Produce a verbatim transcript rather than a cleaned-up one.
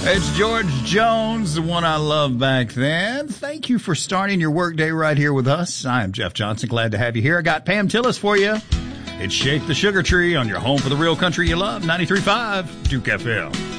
It's George Jones, the one I loved back then. Thank you for starting your workday right here with us. I am Jeff Johnson. Glad to have you here. I got Pam Tillis for you. It's Shake the Sugar Tree on your home for the real country you love, ninety-three point five Duke F M.